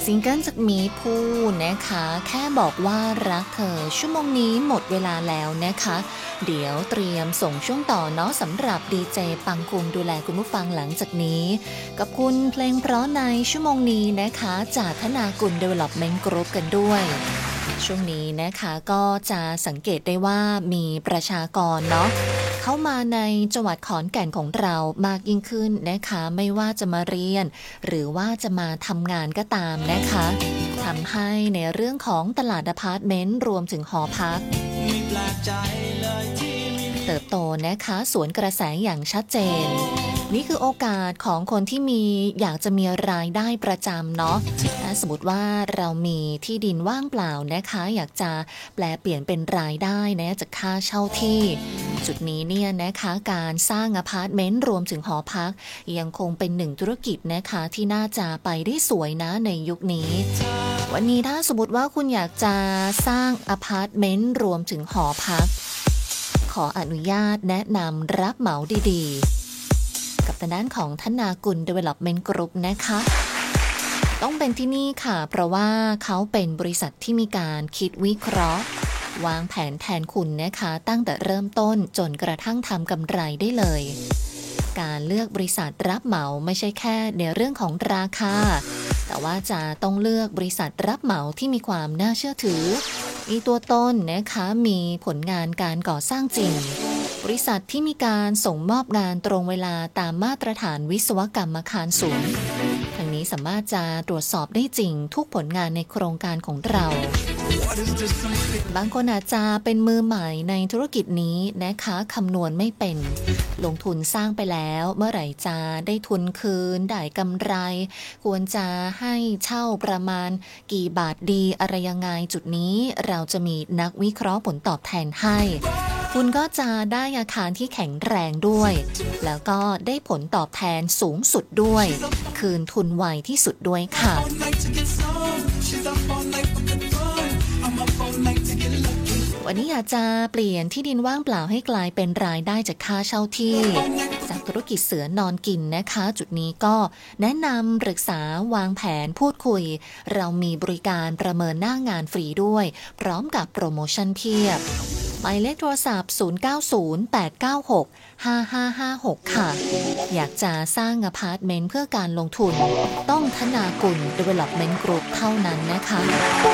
ซิงเกิลจากหมีภูนะคะแค่บอกว่ารักเธอชั่วโมงนี้หมดเวลาแล้วนะคะเดี๋ยวเตรียมส่งช่วงต่อเนาะสำหรับดีเจปังคุงดูแลคุณผู้ฟังหลังจากนี้กับคุณเพลงเพราะในชั่วโมงนี้นะคะจากธนากุล Development Group กันด้วยช่วงนี้นะคะก็จะสังเกตได้ว่ามีประชากรเนาะเข้ามาในจังหวัดขอนแก่นของเรามากยิ่งขึ้นนะคะไม่ว่าจะมาเรียนหรือว่าจะมาทำงานก็ตามนะคะทำให้ในเรื่องของตลาดอพาร์ตเมนต์รวมถึงหอพักเติบโตนะคะสวนกระแสอย่างชัดเจนนี่คือโอกาสของคนที่อยากจะมีรายได้ประจำเนาะสมมติว่าเรามีที่ดินว่างเปล่านะคะอยากจะแปลเปลี่ยนเป็นรายได้นะจากค่าเช่าที่จุดนี้เนี่ยนะคะการสร้างอพาร์ตเมนต์รวมถึงหอพักยังคงเป็นหนึ่งธุรกิจนะคะที่น่าจะไปได้สวยนะในยุคนี้วันนี้ถ้าสมมติว่าคุณอยากจะสร้างอพาร์ตเมนต์รวมถึงหอพักขออนุญาตแนะนำรับเหมาดีๆกับทางด้านของธนากุล Development Group นะคะต้องเป็นที่นี่ค่ะเพราะว่าเขาเป็นบริษัทที่มีการคิดวิเคราะห์วางแผนแทนคุณนะคะตั้งแต่เริ่มต้นจนกระทั่งทำกำไรได้เลยการเลือกบริษัทรับเหมาไม่ใช่แค่ในเรื่องของราคาแต่ว่าจะต้องเลือกบริษัทรับเหมาที่มีความน่าเชื่อถือมีตัวตนนะคะมีผลงานการก่อสร้างจริงบริษัทที่มีการส่งมอบงานตรงเวลาตามมาตรฐานวิศวกรรมอาคารสูงทางนี้สามารถจะตรวจสอบได้จริงทุกผลงานในโครงการของเราบางคนอาจจะเป็นมือใหม่ในธุรกิจนี้นะคะคำนวณไม่เป็นลงทุนสร้างไปแล้วเมื่อไหร่จะได้ทุนคืนได้กำไรควรจะให้เช่าประมาณกี่บาทดีอะไรยังไงจุดนี้เราจะมีนักวิเคราะห์ผลตอบแทนให้คุณก็จะได้อาคารที่แข็งแรงด้วยแล้วก็ได้ผลตอบแทนสูงสุดด้วยคืนทุนไวที่สุดด้วยค่ะวันนี้อยากจะเปลี่ยนที่ดินว่างเปล่าให้กลายเป็นรายได้จากค่าเช่าที่จากธุรกิจเสือนอนกินนะคะจุดนี้ก็แนะนำปรึกษาวางแผนพูดคุยเรามีบริการประเมินหน้างานฟรีด้วยพร้อมกับโปรโมชั่นเพียบหมายเลขโทรศัพท์0908965556ค่ะอยากจะสร้างอพาร์ตเมนต์เพื่อการลงทุนต้องธนากุล Development Group เท่านั้นนะคะ